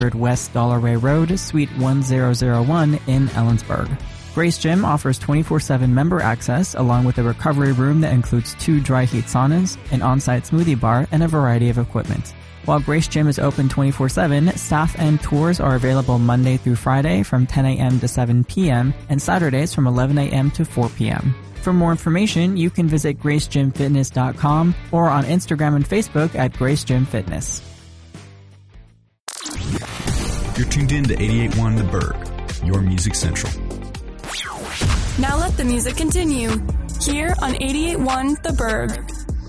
West Dollarway Road, Suite 1001 in Ellensburg. Grace Gym offers 24/7 member access along with a recovery room that includes 2 dry heat saunas, an on-site smoothie bar, and a variety of equipment. While Grace Gym is open 24/7, staff and tours are available Monday through Friday from 10 a.m. to 7 p.m. and Saturdays from 11 a.m. to 4 p.m. For more information, you can visit gracegymfitness.com or on Instagram and Facebook at Grace Gym Fitness. You're tuned in to 88.1 The Berg, your music central. Now let the music continue, here on 88.1 The Berg.